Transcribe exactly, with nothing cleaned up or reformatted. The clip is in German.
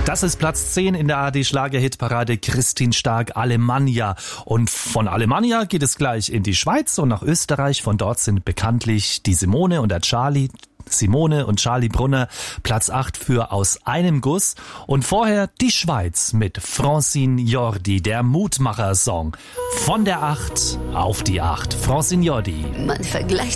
Das ist Platz zehn in der A R D-Schlager-Hitparade. Christin Stark, Alemannia. Und von Alemannia geht es gleich in die Schweiz und nach Österreich. Von dort sind bekanntlich die Simone und der Charlie. Simone und Charlie Brunner, Platz acht für Aus einem Guss. Und vorher die Schweiz mit Francine Jordi, der Mutmacher-Song. Von der acht auf die acht. Francine Jordi. Man vergleicht